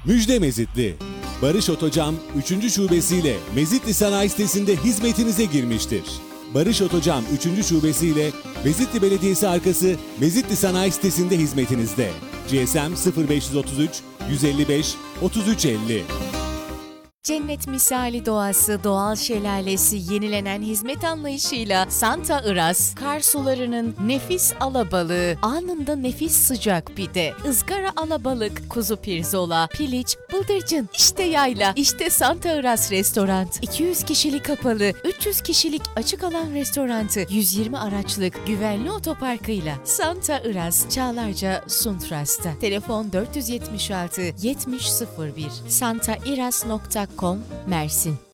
Müjde Mezitli. Barış Otocam 3. şubesiyle Mezitli Sanayi Sitesi'nde hizmetinize girmiştir. Barış Otocam 3. şubesiyle Mezitli Belediyesi arkası Mezitli Sanayi Sitesi'nde hizmetinizde. GSM 0533 155 3350. Cennet misali doğası, doğal şelalesi, yenilenen hizmet anlayışıyla Santa Iraz, kar sularının nefis alabalığı, anında nefis sıcak pide, ızgara alabalık, kuzu pirzola, piliç, bıldırcın, işte yayla, işte Santa Iraz Restoran. 200 kişilik kapalı, 300 kişilik açık alan restoranı, 120 araçlık güvenli otoparkıyla Santa Iraz, Çağlarca, Suntras'ta. Telefon 476 7001 santairaz.com Mersin.